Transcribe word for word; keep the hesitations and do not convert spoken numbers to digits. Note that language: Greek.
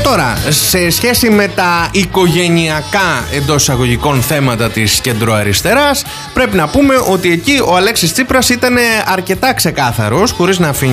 Τώρα, σε σχέση με τα οικογενειακά εντός εισαγωγικών θέματα της κεντροαριστεράς, πρέπει να πούμε ότι εκεί ο Αλέξης Τσίπρας ήταν αρκετά ξεκάθαρος, χωρίς να αφήνει